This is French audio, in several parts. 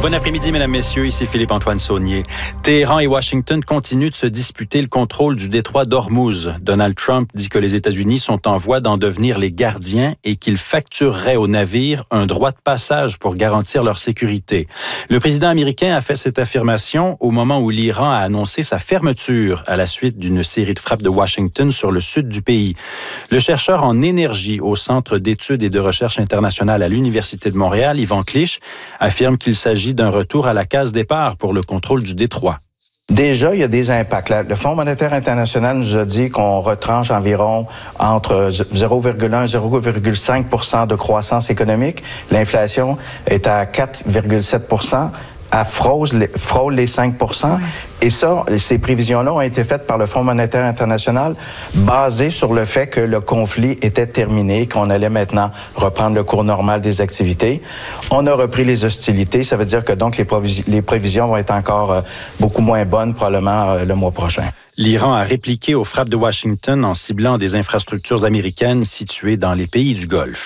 Bon après-midi, mesdames, messieurs. Ici Philippe-Antoine Saunier. Téhéran et Washington continuent de se disputer le contrôle du détroit d'Ormuz. Donald Trump dit que les États-Unis sont en voie d'en devenir les gardiens et qu'il facturerait aux navires un droit de passage pour garantir leur sécurité. Le président américain a fait cette affirmation au moment où l'Iran a annoncé sa fermeture à la suite d'une série de frappes de Washington sur le sud du pays. Le chercheur en énergie au Centre d'études et de recherche internationale à l'Université de Montréal, Yvan Clich, affirme qu'il s'agit d'un retour à la case départ pour le contrôle du détroit. Déjà, il y a des impacts. Le Fonds monétaire international nous a dit qu'on retranche environ entre 0,1 et 0,5 % de croissance économique. L'inflation est à 4,7 %. Elle frôle les 5 %. Oui. Et ça, ces prévisions-là ont été faites par le Fonds monétaire international basées sur le fait que le conflit était terminé, qu'on allait maintenant reprendre le cours normal des activités. On a repris les hostilités. Ça veut dire que donc les prévisions vont être encore beaucoup moins bonnes probablement le mois prochain. L'Iran a répliqué aux frappes de Washington en ciblant des infrastructures américaines situées dans les pays du Golfe.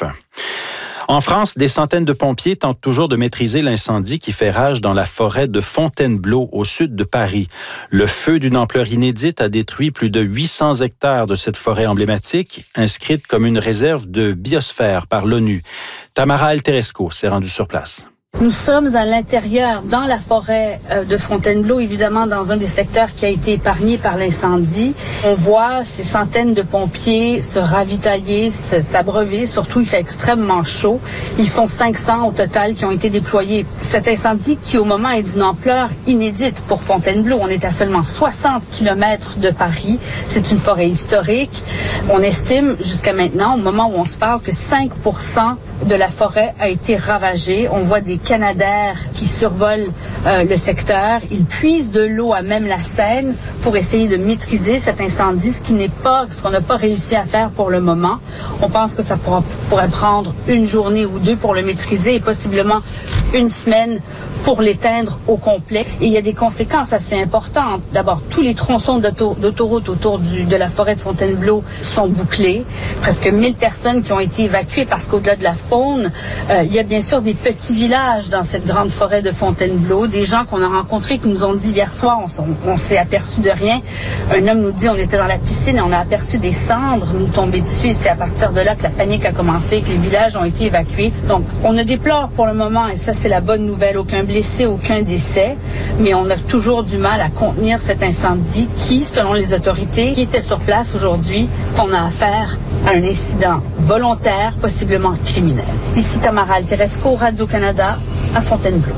En France, des centaines de pompiers tentent toujours de maîtriser l'incendie qui fait rage dans la forêt de Fontainebleau, au sud de Paris. Le feu d'une ampleur inédite a détruit plus de 800 hectares de cette forêt emblématique, inscrite comme une réserve de biosphère par l'ONU. Tamara Alteresco s'est rendue sur place. Nous sommes à l'intérieur, dans la forêt de Fontainebleau, évidemment dans un des secteurs qui a été épargné par l'incendie. On voit ces centaines de pompiers se ravitailler, s'abreuver. Surtout, il fait extrêmement chaud. Ils sont 500 au total qui ont été déployés. Cet incendie qui, au moment, est d'une ampleur inédite pour Fontainebleau. On est à seulement 60 km de Paris. C'est une forêt historique. On estime jusqu'à maintenant, au moment où on se parle, que 5 % de la forêt a été ravagée. On voit des canadaires qui survolent le secteur. Ils puisent de l'eau à même la Seine pour essayer de maîtriser cet incendie, ce qu'on n'a pas réussi à faire pour le moment. On pense que ça pourrait prendre une journée ou deux pour le maîtriser et possiblement une semaine pour l'éteindre au complet. Et il y a des conséquences assez importantes. D'abord, tous les tronçons d'autoroute autour de la forêt de Fontainebleau sont bouclés. Presque 1000 personnes qui ont été évacuées parce qu'au-delà de la faune, il y a bien sûr des petits villages dans cette grande forêt de Fontainebleau. Des gens qu'on a rencontrés qui nous ont dit hier soir, on s'est aperçu de rien. Un homme nous dit, on était dans la piscine et on a aperçu des cendres nous tomber dessus. Et c'est à partir de là que la panique a commencé, que les villages ont été évacués. Donc, on ne déplore pour le moment, et ça c'est la bonne nouvelle, aucun blessé, aucun décès, mais on a toujours du mal à contenir cet incendie qui, selon les autorités qui étaient sur place aujourd'hui, on a affaire à un incident volontaire, possiblement criminel. Ici Tamara Alteresco, Radio-Canada, à Fontainebleau.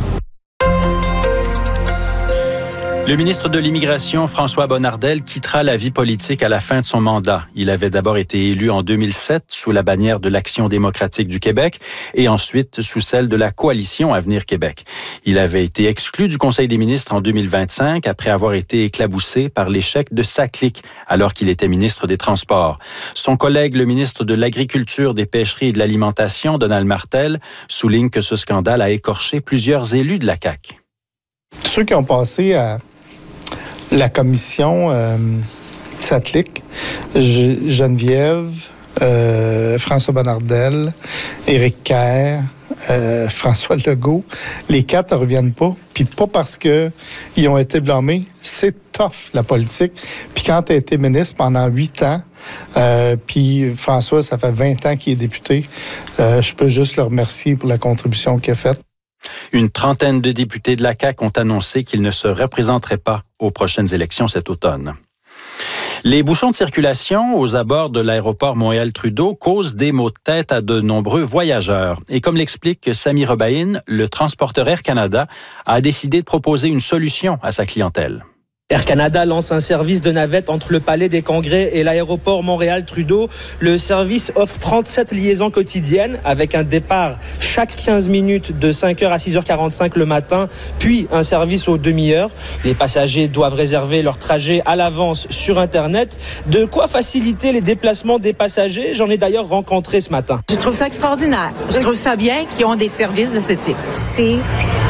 Le ministre de l'Immigration, François Bonnardel, quittera la vie politique à la fin de son mandat. Il avait d'abord été élu en 2007 sous la bannière de l'Action démocratique du Québec et ensuite sous celle de la Coalition Avenir Québec. Il avait été exclu du Conseil des ministres en 2025 après avoir été éclaboussé par l'échec de sa clique alors qu'il était ministre des Transports. Son collègue, le ministre de l'Agriculture, des Pêcheries et de l'Alimentation, Donald Martel, souligne que ce scandale a écorché plusieurs élus de la CAQ. Ceux qui ont passé à la commission Satlic, Geneviève, François Bonnardel, Éric Kerr, François Legault, les 4 ne reviennent pas. Puis pas parce qu'ils ont été blâmés, c'est tough la politique. Puis quand tu as été ministre pendant 8 ans, puis François, ça fait 20 ans qu'il est député, je peux juste le remercier pour la contribution qu'il a faite. Une trentaine de députés de la CAQ ont annoncé qu'ils ne se représenteraient pas aux prochaines élections cet automne. Les bouchons de circulation aux abords de l'aéroport Montréal-Trudeau causent des maux de tête à de nombreux voyageurs. Et comme l'explique Sami Rebaïn, le transporteur Air Canada a décidé de proposer une solution à sa clientèle. Air Canada lance un service de navette entre le Palais des Congrès et l'aéroport Montréal-Trudeau. Le service offre 37 liaisons quotidiennes avec un départ chaque 15 minutes de 5h à 6h45 le matin, puis un service aux demi-heures. Les passagers doivent réserver leur trajet à l'avance sur Internet. De quoi faciliter les déplacements des passagers. J'en ai d'ailleurs rencontré ce matin. Je trouve ça extraordinaire. Je trouve ça bien qu'ils ont des services de ce type. C'est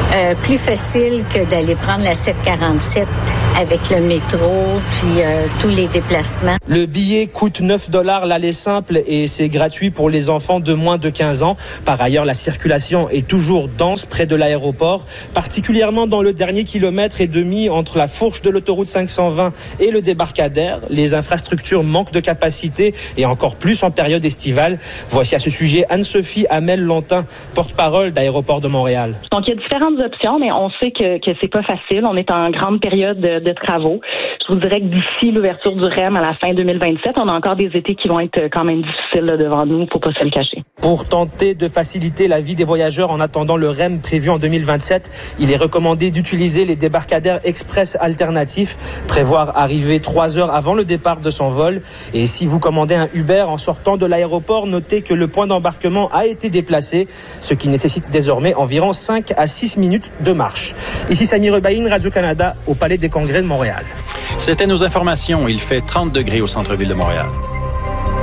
plus facile que d'aller prendre la 747 avec le métro, puis tous les déplacements. Le billet coûte $9 l'aller simple et c'est gratuit pour les enfants de moins de 15 ans. Par ailleurs, la circulation est toujours dense près de l'aéroport, particulièrement dans le dernier kilomètre et demi entre la fourche de l'autoroute 520 et le débarcadère. Les infrastructures manquent de capacité et encore plus en période estivale. Voici à ce sujet Anne-Sophie Hamel-Lantin, porte-parole d'Aéroport de Montréal. Donc, il y a différentes options, mais on sait que c'est pas facile. On est en grande période de travaux. Je vous dirais que d'ici l'ouverture du REM à la fin 2027, on a encore des étés qui vont être quand même difficiles là, devant nous, pour pas se le cacher. Pour tenter de faciliter la vie des voyageurs en attendant le REM prévu en 2027, il est recommandé d'utiliser les débarcadères express alternatifs, prévoir arriver 3 heures avant le départ de son vol. Et si vous commandez un Uber en sortant de l'aéroport, notez que le point d'embarquement a été déplacé, ce qui nécessite désormais environ 5 à 6 minutes de marche. Ici Samy Rebaïne, Radio-Canada, au Palais des Congrès de Montréal. C'était nos informations. Il fait 30 degrés au centre-ville de Montréal.